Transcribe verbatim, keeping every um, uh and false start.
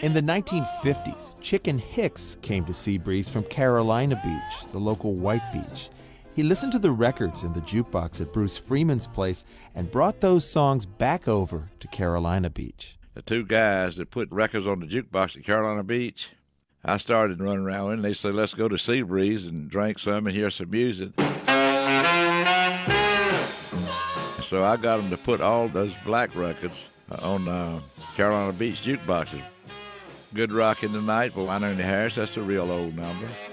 In the nineteen fifties, Chicken Hicks came to Seabreeze from Carolina Beach, the local white beach. He listened to the records in the jukebox at Bruce Freeman's place and brought those songs back over to Carolina Beach. The two guys that put records on the jukebox at Carolina Beach, I started running around with them. They said, let's go to Seabreeze and drink some and hear some music. So I got them to put all those black records on uh, Carolina Beach jukeboxes. Good Rock in the Night by Wynonie Harris, that's a real old number.